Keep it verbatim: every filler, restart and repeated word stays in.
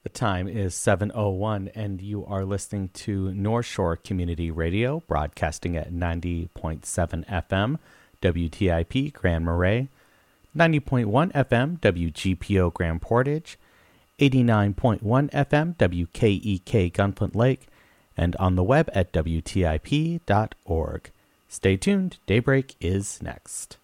The time is seven oh one, and you are listening to North Shore Community Radio, broadcasting at ninety point seven F M, W T I P Grand Marais, ninety point one F M, W G P O Grand Portage, eighty-nine point one F M, W K E K Gunflint Lake, and on the web at W T I P dot org. Stay tuned, Daybreak is next.